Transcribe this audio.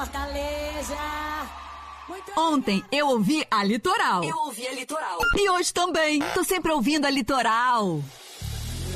Fortaleza. Ontem eu ouvi a Litoral. Eu ouvi a Litoral. E hoje também. Tô sempre ouvindo a Litoral.